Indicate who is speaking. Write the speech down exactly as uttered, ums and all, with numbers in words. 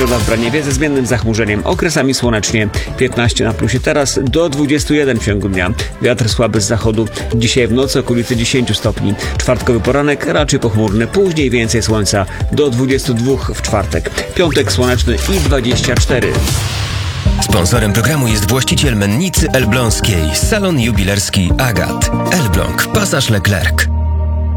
Speaker 1: środa w Braniewie ze zmiennym zachmurzeniem, okresami słonecznie. piętnaście na plusie teraz, do dwudziestu jeden w ciągu dnia. Wiatr słaby z zachodu. Dzisiaj w nocy okolicy dziesięć stopni. Czwartkowy poranek raczej pochmurny, później więcej słońca, do dwudziestu dwóch w czwartek. Piątek słoneczny i dwadzieścia cztery.
Speaker 2: Sponsorem programu jest właściciel mennicy elbląskiej, salon jubilerski Agat. Elbląg, Pasaż Leclerc.